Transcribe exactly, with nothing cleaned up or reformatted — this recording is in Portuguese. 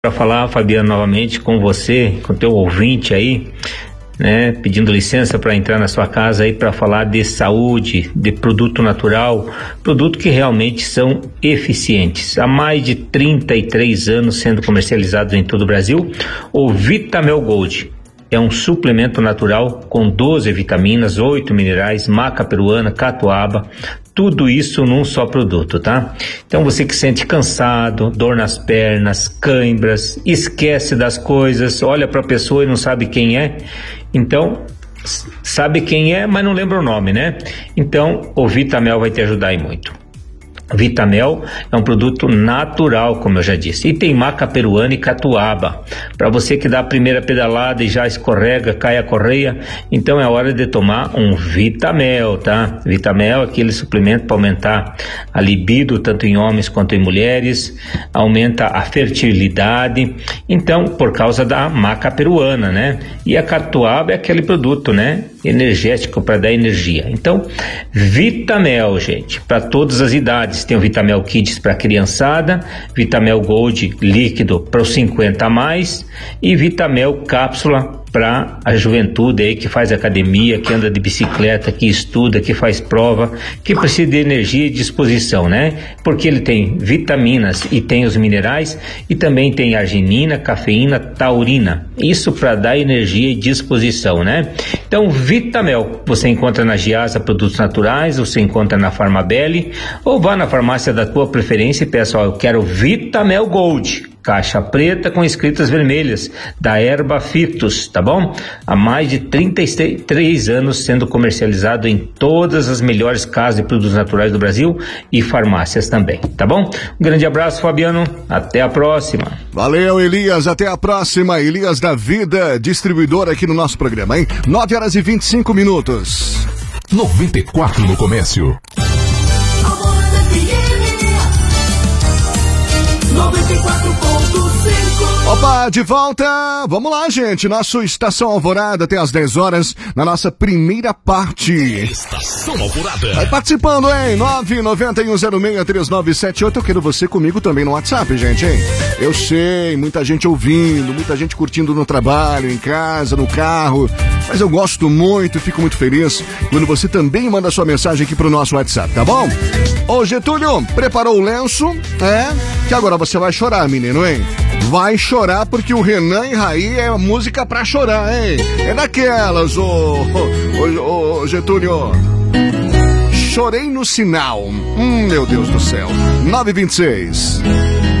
Para falar, Fabiano, novamente com você, com o teu ouvinte aí, né, pedindo licença para entrar na sua casa aí para falar de saúde, de produto natural, produto que realmente são eficientes. Há mais de trinta e três anos sendo comercializados em todo o Brasil, o Vitamel Gold. É um suplemento natural com doze vitaminas, oito minerais, maca peruana, catuaba, tudo isso num só produto, tá? Então você que sente cansado, dor nas pernas, cãibras, esquece das coisas, olha para a pessoa e não sabe quem é, então sabe quem é, mas não lembra o nome, né? Então o Vitamel vai te ajudar aí muito. Vitamel é um produto natural, como eu já disse, e tem maca peruana e catuaba. Para você que dá a primeira pedalada e já escorrega, cai a correia, então é hora de tomar um Vitamel, tá? Vitamel é aquele suplemento para aumentar a libido, tanto em homens quanto em mulheres, aumenta a fertilidade, então, por causa da maca peruana, né? E a catuaba é aquele produto, né? Energético para dar energia. Então, Vitamel, gente, para todas as idades. Tem o Vitamel Kids para criançada, Vitamel Gold líquido para os cinquenta a mais e Vitamel cápsula para a juventude aí que faz academia, que anda de bicicleta, que estuda, que faz prova, que precisa de energia e disposição, né? Porque ele tem vitaminas e tem os minerais e também tem arginina, cafeína, taurina. Isso para dar energia e disposição, né? Então, Vitamel, você encontra na Giasa Produtos Naturais, você encontra na Farmabelle, ou vá na farmácia da tua preferência e peça, ó, eu quero Vitamel Gold. Caixa preta com escritas vermelhas, da Erba Fitos, tá bom? Há mais de trinta e três anos sendo comercializado em todas as melhores casas de produtos naturais do Brasil e farmácias também, tá bom? Um grande abraço, Fabiano, até a próxima. Valeu, Elias, até a próxima. Elias da Vida, distribuidor aqui no nosso programa, hein? nove horas e vinte e cinco minutos. noventa e quatro no comércio. noventa e quatro ponto cinco. Opa, de volta! Vamos lá, gente. Nosso Estação Alvorada até às dez horas, na nossa primeira parte. Estação Alvorada. Vai participando, hein? nove nove um zero seis três nove sete oito. Eu quero você comigo também no WhatsApp, gente, hein? Eu sei, muita gente ouvindo, muita gente curtindo no trabalho, em casa, no carro. Mas eu gosto muito e fico muito feliz quando você também manda sua mensagem aqui pro nosso WhatsApp, tá bom? Ô, Getúlio, preparou o lenço? É? Que agora você vai chorar, menino, hein? Vai chorar porque o Renan e Raí é música pra chorar, hein? É daquelas, ô, ô, ô, ô Getúlio. Chorei no sinal. Hum, meu Deus do céu. nove e vinte e seis.